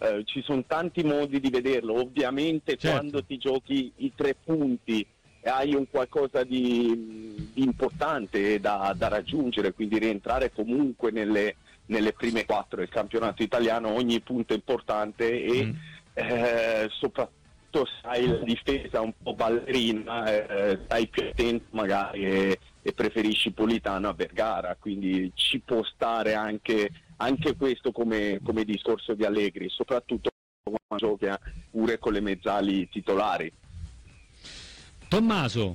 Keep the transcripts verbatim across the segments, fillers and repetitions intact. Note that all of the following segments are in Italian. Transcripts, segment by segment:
eh, ci sono tanti modi di vederlo. Ovviamente certo. Quando ti giochi i tre punti e hai un qualcosa di, di importante da, da raggiungere, quindi rientrare comunque nelle, nelle prime quattro del campionato italiano, ogni punto è importante e mm. eh, soprattutto sai la difesa un po' ballerina, eh, stai più attento magari e, e preferisci Politano a Vergara, quindi ci può stare anche, anche questo come, come discorso di Allegri, soprattutto quando gioca pure con le mezzali titolari. Tommaso.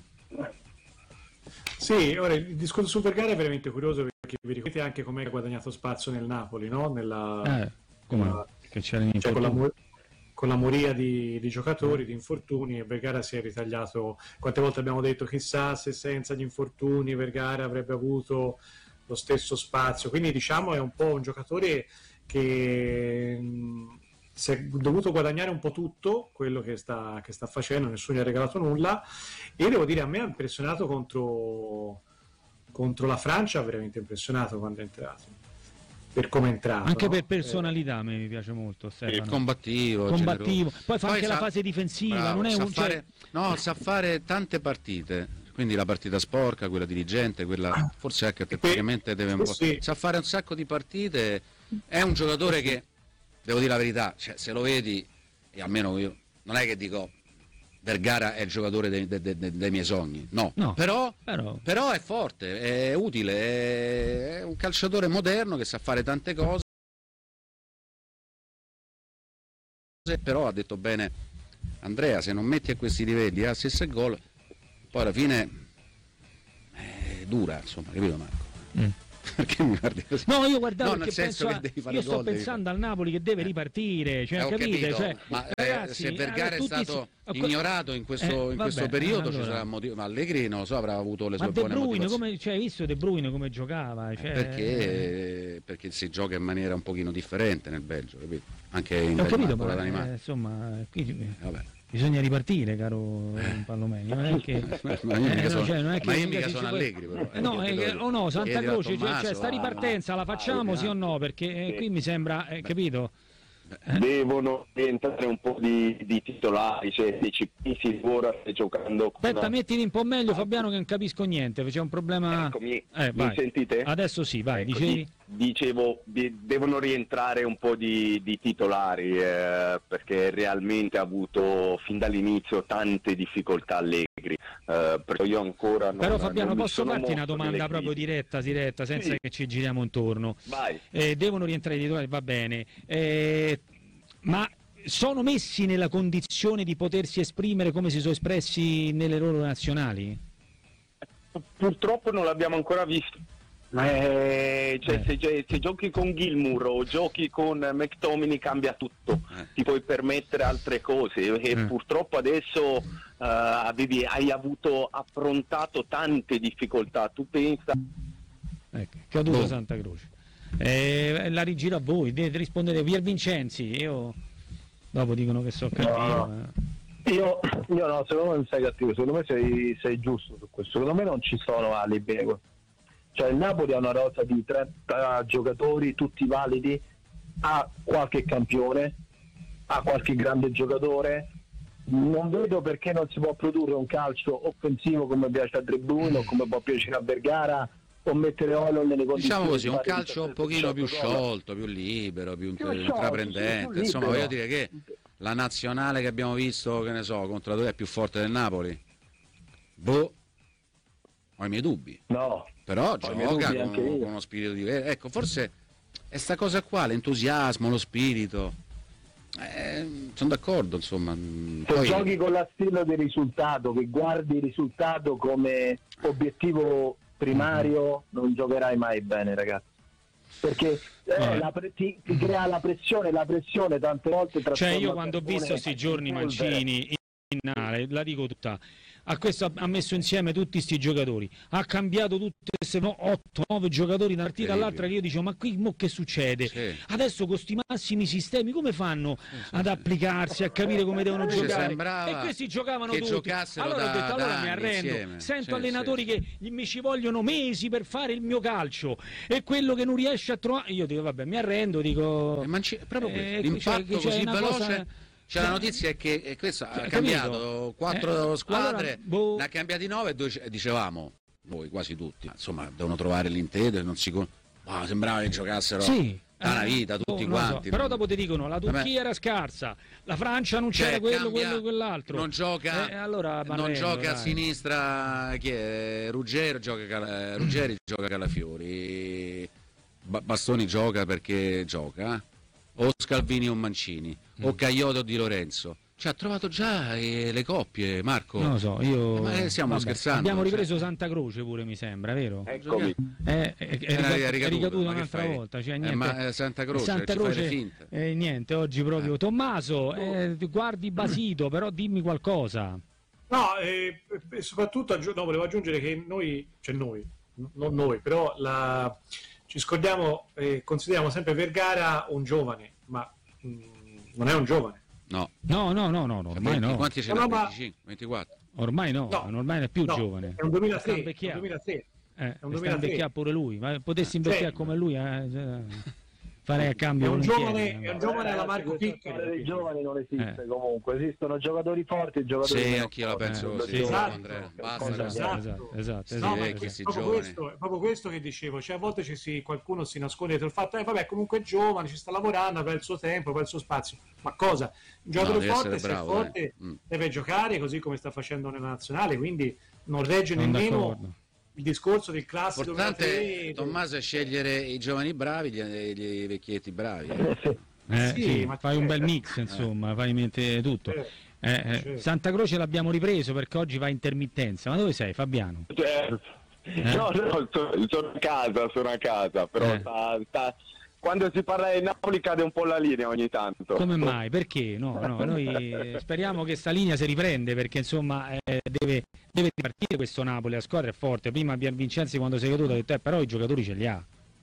Sì, ora il discorso su Vergara è veramente curioso perché vi ricordate anche come ha guadagnato spazio nel Napoli, no? Nella, eh, come? Che c'era cioè con, la, con la moria di, di giocatori, di infortuni, e Vergara si è ritagliato. Quante volte abbiamo detto chissà se senza gli infortuni Vergara avrebbe avuto lo stesso spazio, quindi diciamo è un po' un giocatore che mh, si è dovuto guadagnare un po' tutto quello che sta, che sta facendo, nessuno gli ha regalato nulla, e devo dire a me ha impressionato contro, contro la Francia, ha veramente impressionato quando è entrato, per come è entrato, anche no? per personalità, eh. mi piace molto Stefano. Il combattivo, combattivo. Poi fa Poi anche sa, la fase difensiva, bravo, non è sa un fare, cioè... no, sa fare tante partite, quindi la partita sporca, quella dirigente, quella forse anche tecnicamente deve un po', sì. sa fare un sacco di partite, è un giocatore che, devo dire la verità, cioè, se lo vedi, e almeno io, non è che dico Vergara è il giocatore dei, dei, dei, dei miei sogni, no, no però, però... però è forte, è utile, è un calciatore moderno che sa fare tante cose, però ha detto bene Andrea, se non metti a questi livelli assist e gol, poi alla fine è dura, insomma, capito Marco? Mm. Perché mi guardi così? No, io guardavo no, perché penso a, io sto gol, pensando al Napoli che deve ripartire, cioè, eh, capite? Cioè, ma ragazzi, eh, se Vergara eh, è stato si... ignorato in questo, eh, in questo vabbè, periodo, allora... ci sarà motivo, ma Allegri non lo so, avrà avuto le ma sue De buone Bruyne, motivazioni. come, cioè, hai visto De Bruyne come giocava? Cioè... Perché, perché si gioca in maniera un pochino differente nel Belgio, capito? Anche in Ho capito, ma, eh, insomma, qui... Vabbè. Bisogna ripartire, caro Palomeni, non è che ma io mica sono, eh, no, cioè, non è che ma io mica sono può... Allegri, però. Eh, no, eh, o no, Santa Croce, cioè, cioè sta ripartenza la facciamo ah, sì o no? Perché eh, qui mi sembra, eh, capito? Eh? Devono entrare un po' di, di titolari, cioè di C P si ora stai giocando con aspetta, una... mettiti un po' meglio Fabiano che non capisco niente, c'è un problema. Eccomi, eh, mi sentite? Adesso sì, vai, ecco, dicevi? Dicevo, devono rientrare un po' di, di titolari eh, perché realmente ha avuto fin dall'inizio tante difficoltà Allegri, eh, però io ancora non, però Fabiano non posso farti una domanda proprio diretta, diretta senza sì. che ci giriamo intorno. Vai. Eh, devono rientrare i titolari, va bene, eh, ma sono messi nella condizione di potersi esprimere come si sono espressi nelle loro nazionali? Purtroppo non l'abbiamo ancora visto. Eh, cioè, eh. Se, se giochi con Gilmour o giochi con McTominay cambia tutto, eh. ti puoi permettere altre cose e eh. purtroppo adesso uh, avevi, hai avuto affrontato tante difficoltà, tu pensa ecco, caduto oh. Santa Croce, eh, la rigiro a voi, dovete rispondere. Pier Vincenzi, io dopo dicono che so cattivo, no. ma... io, io no, secondo me non sei cattivo, secondo me sei, sei giusto su questo, secondo me non ci sono alibi. Cioè il Napoli ha una rosa di trenta giocatori, tutti validi, ha qualche campione, ha qualche grande giocatore, non vedo perché non si può produrre un calcio offensivo come piace a De Bruyne o come può piacere a Vergara o mettere Haaland nelle condizioni, diciamo così, un calcio un pochino più sciolto, più libero, più, più intraprendente, sciolto, più insomma voglio dire che la nazionale che abbiamo visto, che ne so, contro la Turchia è più forte del Napoli, boh, ho i miei dubbi. No. Però gioca con, con uno spirito diverso. Ecco, forse è sta cosa qua, l'entusiasmo, lo spirito. Eh, sono d'accordo, insomma. Se Poi... giochi con la stilla del risultato, che guardi il risultato come obiettivo primario, non giocherai mai bene, ragazzi. Perché eh, la pre- ti, ti crea la pressione, la pressione tante volte. Cioè io quando ho visto questi giorni Mancini in finale, la dico tutta. a questo ha messo insieme tutti sti giocatori, ha cambiato tutte queste otto nove giocatori da una partita all'altra, che io dicevo ma qui mo che succede? Sì. Adesso con sti massimi sistemi come fanno sì, sì, ad applicarsi, a capire come devono sì, giocare? E questi giocavano che tutti. Allora da, ho detto allora mi arrendo, insieme. sento sì, allenatori sì. che mi ci vogliono mesi per fare il mio calcio e quello che non riesce a trovare, io dico vabbè mi arrendo, dico eh, ma proprio eh, l'impatto cioè, così veloce cosa... C'è la notizia è che e questo ha Cioè, cambiato quattro eh, squadre, allora, boh... ne ha cambiati nove e due, dicevamo noi quasi tutti, insomma devono trovare l'intesa, non si oh, sembrava che giocassero sì, da una eh, vita tutti oh, quanti. So. Però dopo ti dicono la Turchia Vabbè. era scarsa, la Francia non c'era cioè, quello, cambia, quello, quell'altro. Non gioca, eh, allora non Barrendo, gioca dai. a sinistra chi è? Ruggero gioca eh, Ruggeri gioca Calafiori, Bastoni gioca perché gioca, o Scalvini o Mancini, mm. o Caioto o Di Lorenzo. Cioè, ha trovato già eh, le coppie, Marco. Non lo so, io. Ma eh, stiamo Vabbè, scherzando. Abbiamo ripreso cioè... Santa Croce pure, mi sembra, vero? Eccomi. È, è, è, è, è ricaduto un'altra fai? volta. Cioè, niente. Eh, ma Santa Croce, Santa Croce eh, niente, oggi proprio. Eh. Tommaso, eh, guardi basito, però dimmi qualcosa. No, eh, soprattutto no, volevo aggiungere che noi, cioè noi, non noi, però la, ci scordiamo, eh, consideriamo sempre Vergara un giovane, ma mh, non è un giovane. No, no, no, no, no, ormai no. Quanti ce n'ha? venticinque, ventiquattro? Ormai no, no, ormai non è più no, giovane. È un duemilatré. È un duemilatré. Eh, è un invecchiare pure lui, ma potessi invecchiare come lui, eh, cioè, farei a cambio. È un giovane, chiede, è un giovane alla Marco Piccoli. dei giovani non esiste eh. comunque, esistono giocatori forti e giocatori sì, meno anch'io la penso forti. così. Sì, esatto, Andrea. Basta, esatto, esatto, esatto, esatto, no, esatto, ma esatto. è, è, proprio questo, è proprio questo che dicevo, cioè a volte ci si, qualcuno si nasconde dietro il fatto, eh vabbè comunque è giovane, ci sta lavorando, avrà il suo tempo, avrà il suo spazio, ma cosa? Un giocatore no, forte, se bravo, è forte, mm. deve giocare così come sta facendo nella nazionale, quindi non regge Sono nemmeno d'accordo. il discorso del classico. L'importante, Tommaso, è scegliere i giovani bravi, gli, gli vecchietti bravi. Eh, sì, sì, ma fai un bel certo. mix, insomma, fai in mente tutto. Certo, eh, eh, certo. Santa Croce l'abbiamo ripreso perché oggi va a intermittenza. Ma dove sei, Fabiano? Certo. Eh? No, no, sono, sono a casa, sono a casa, però Eh. sta, sta, quando si parla di Napoli cade un po' la linea ogni tanto. Come mai? Perché? No, no, noi speriamo che sta linea si riprende perché insomma eh, deve, deve ripartire questo Napoli, la squadra è forte. Prima Pier Vincenzi quando sei caduto ha detto eh, però i giocatori ce li ha.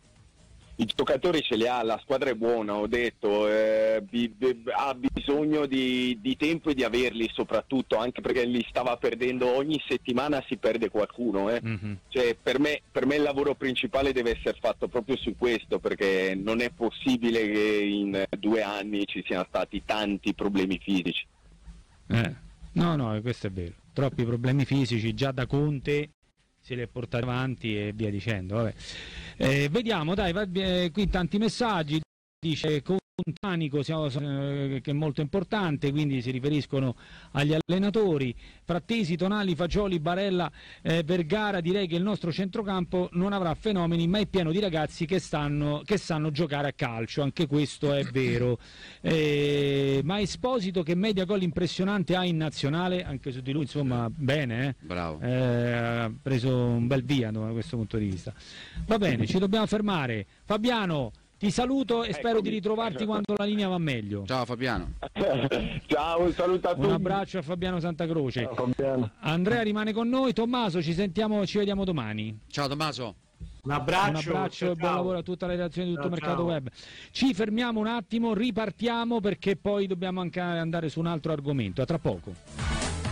I giocatori ce li ha, la squadra è buona, ho detto, eh, bi, bi, ha bisogno di, di tempo e di averli soprattutto, anche perché li stava perdendo, ogni settimana si perde qualcuno. Eh. Mm-hmm. Cioè, per me, per me il lavoro principale deve essere fatto proprio su questo, perché non è possibile che in due anni ci siano stati tanti problemi fisici. Eh. No, no, questo è vero. Troppi problemi fisici, già da Conte se li è portati avanti e via dicendo. Vabbè. Eh, vediamo, dai, va, eh, qui tanti messaggi, dice Contanico siamo, eh, che è molto importante, quindi si riferiscono agli allenatori, Frattesi, Tonali, Fagioli, Barella, eh, Vergara. Direi che il nostro centrocampo non avrà fenomeni, ma è pieno di ragazzi che, stanno, che sanno giocare a calcio, anche questo è vero. Eh, ma Esposito che media gol impressionante ha in nazionale, anche su di lui insomma bene, eh? Bravo. Eh, ha preso un bel via da questo punto di vista. Va bene, ci dobbiamo fermare. Fabiano, ti saluto e Eccomi. spero di ritrovarti quando la linea va meglio. Ciao Fabiano. Ciao, un saluto a tutti. Un abbraccio a Fabiano Santacroce. Ciao, Fabiano. Andrea rimane con noi. Tommaso, ci sentiamo, ci vediamo domani. Ciao Tommaso. Un abbraccio, un abbraccio e buon ciao. lavoro a tutta la redazione di tutto Ciao, il mercato ciao. web. Ci fermiamo un attimo, ripartiamo perché poi dobbiamo anche andare su un altro argomento. A tra poco.